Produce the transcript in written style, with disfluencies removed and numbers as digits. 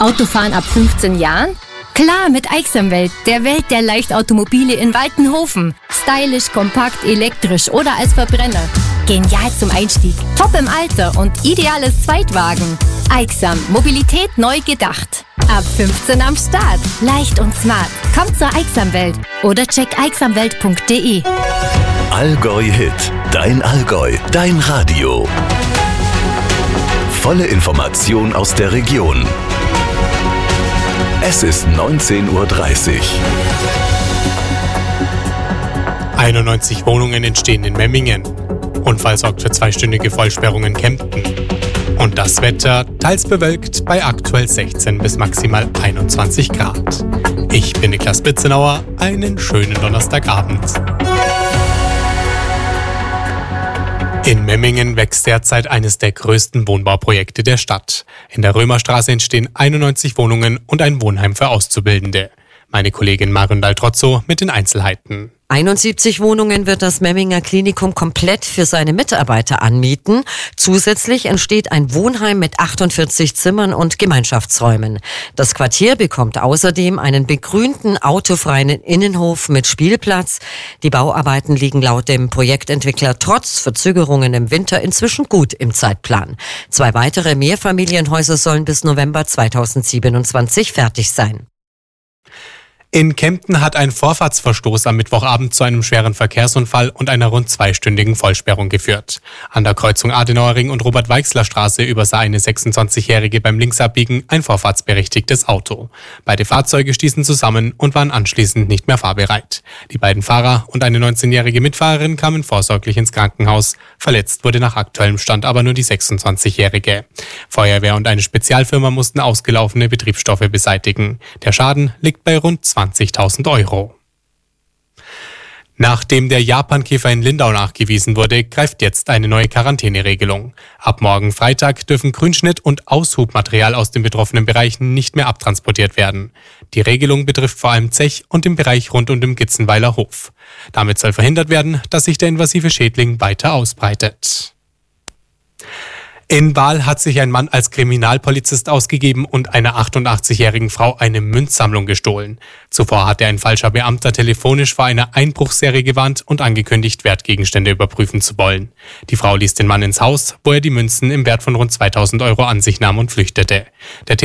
Autofahren ab 15 Jahren? Klar, mit Aixamwelt, der Welt der Leichtautomobile in Waltenhofen. Stylisch, kompakt, elektrisch oder als Verbrenner. Genial zum Einstieg, top im Alter und ideales Zweitwagen. Aixam, Mobilität neu gedacht. Ab 15 am Start. Leicht und smart. Kommt zur Aixamwelt oder check aixamwelt.de. Allgäu Hit. Dein Allgäu. Dein Radio. Volle Information aus der Region. Es ist 19:30 Uhr. 91 Wohnungen entstehen in Memmingen. Unfall sorgt für 2-stündige Vollsperrungen in Kempten. Und das Wetter teils bewölkt bei aktuell 16 bis maximal 21 Grad. Ich bin Niklas Bitzenauer. Einen schönen Donnerstagabend. In Memmingen wächst derzeit eines der größten Wohnbauprojekte der Stadt. In der Römerstraße entstehen 91 Wohnungen und ein Wohnheim für Auszubildende. Meine Kollegin Marion Daltrozzo mit den Einzelheiten. 71 Wohnungen wird das Memminger Klinikum komplett für seine Mitarbeiter anmieten. Zusätzlich entsteht ein Wohnheim mit 48 Zimmern und Gemeinschaftsräumen. Das Quartier bekommt außerdem einen begrünten, autofreien Innenhof mit Spielplatz. Die Bauarbeiten liegen laut dem Projektentwickler trotz Verzögerungen im Winter inzwischen gut im Zeitplan. 2 weitere Mehrfamilienhäuser sollen bis November 2027 fertig sein. In Kempten hat ein Vorfahrtsverstoß am Mittwochabend zu einem schweren Verkehrsunfall und einer rund 2-stündigen Vollsperrung geführt. An der Kreuzung Adenauerring und Robert-Weixler-Straße übersah eine 26-Jährige beim Linksabbiegen ein vorfahrtsberechtigtes Auto. Beide Fahrzeuge stießen zusammen und waren anschließend nicht mehr fahrbereit. Die beiden Fahrer und eine 19-jährige Mitfahrerin kamen vorsorglich ins Krankenhaus. Verletzt wurde nach aktuellem Stand aber nur die 26-jährige. Feuerwehr und eine Spezialfirma mussten ausgelaufene Betriebsstoffe beseitigen. Der Schaden liegt bei rund 20.000 Euro. Nachdem der Japankäfer in Lindau nachgewiesen wurde, greift jetzt eine neue Quarantäneregelung. Ab morgen Freitag dürfen Grünschnitt und Aushubmaterial aus den betroffenen Bereichen nicht mehr abtransportiert werden. Die Regelung betrifft vor allem Zech und den Bereich rund um den Gitzenweiler Hof. Damit soll verhindert werden, dass sich der invasive Schädling weiter ausbreitet. In Bahl hat sich ein Mann als Kriminalpolizist ausgegeben und einer 88-jährigen Frau eine Münzsammlung gestohlen. Zuvor hatte ein falscher Beamter telefonisch vor einer Einbruchsserie gewarnt und angekündigt, Wertgegenstände überprüfen zu wollen. Die Frau ließ den Mann ins Haus, wo er die Münzen im Wert von rund 2.000 Euro an sich nahm und flüchtete. Der